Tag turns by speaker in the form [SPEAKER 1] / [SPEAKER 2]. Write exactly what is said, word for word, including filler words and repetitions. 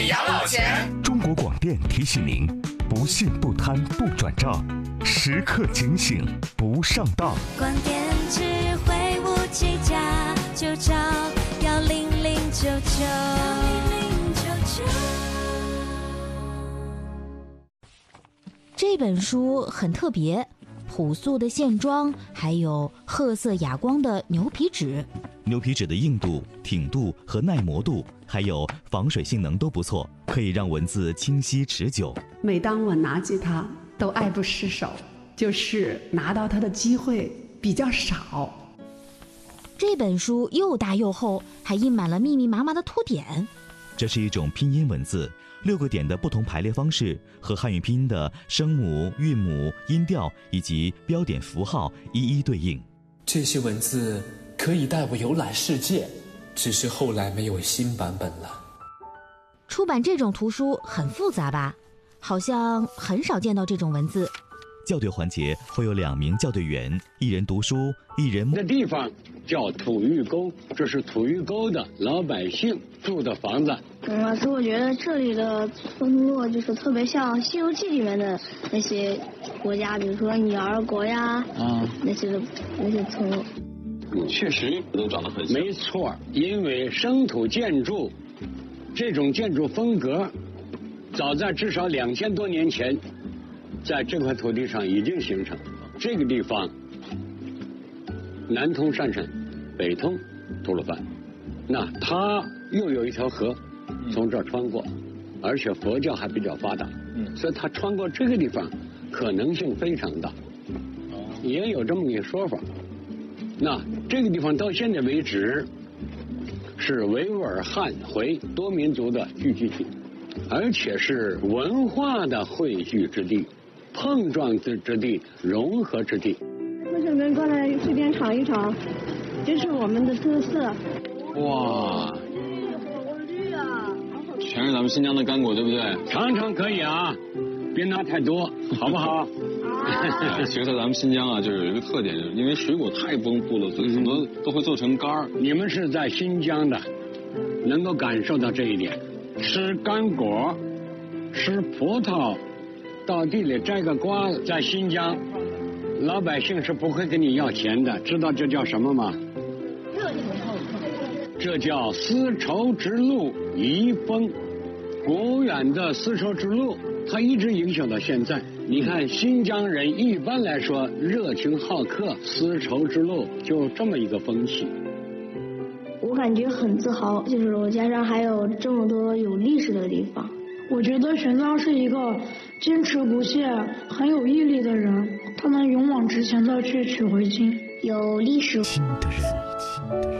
[SPEAKER 1] 养老钱。
[SPEAKER 2] 中国广电提醒您：不信不贪不转账，时刻警醒不上当。
[SPEAKER 3] 广电智慧无计价，就找幺零零九九。
[SPEAKER 4] 这本书很特别，朴素的线装，还有褐色哑光的牛皮纸。
[SPEAKER 5] 牛皮纸的硬度、挺度和耐磨度，还有防水性能都不错，可以让文字清晰持久。
[SPEAKER 6] 每当我拿起它，都爱不释手，就是拿到它的机会比较少。
[SPEAKER 4] 这本书又大又厚，还印满了密密麻麻的图典。
[SPEAKER 5] 这是一种拼音文字，六个点的不同排列方式和汉语拼音的声母、韵母、音调以及标点符号一一对应。
[SPEAKER 7] 这些文字可以带我游览世界，只是后来没有新版本了。
[SPEAKER 4] 出版这种图书很复杂吧？好像很少见到这种文字。
[SPEAKER 5] 校对环节会有两名校对员，一人读书，一人。
[SPEAKER 8] 这地方叫土峪沟，这是土峪沟的老百姓住的房子。
[SPEAKER 9] 嗯，老师，我觉得这里的村落就是特别像《西游记》里面的那些国家，比如说女儿国呀，啊，那些的那些村落。
[SPEAKER 8] 嗯，确实都长得很像。没错，因为生土建筑这种建筑风格，早在至少两千多年前，在这块土地上已经形成。这个地方南通鄯善，北通吐鲁番，那它又有一条河从这儿穿过，而且佛教还比较发达，所以它穿过这个地方可能性非常大，也有这么一个说法。那这个地方到现在为止是维吾尔汉回多民族的聚集地，而且是文化的汇聚之地、碰撞之之地、融合之地。
[SPEAKER 9] 同学们过来随便尝一尝，这是我们的特色。
[SPEAKER 8] 哇，
[SPEAKER 9] 火锅绿啊，
[SPEAKER 8] 全是咱们新疆的干果，对不对？尝尝可以啊，别拿太多，好不好？
[SPEAKER 10] 其实在咱们新疆啊，就是有一个特点，就是因为水果太丰富了，所以很多都会做成干儿。
[SPEAKER 8] 你们是在新疆的，能够感受到这一点。吃干果，吃葡萄，到地里摘个瓜，在新疆，老百姓是不会跟你要钱的。知道这叫什么吗？这叫丝绸之路遗风。古远的丝绸之路，它一直影响到现在。你看新疆人一般来说热情好客，丝绸之路就这么一个风气。
[SPEAKER 9] 我感觉很自豪，就是我家乡还有这么多有历史的地方。
[SPEAKER 11] 我觉得玄奘是一个坚持不懈、很有毅力的人，他能勇往直前的去取回经。
[SPEAKER 9] 有历史。
[SPEAKER 2] 亲的人。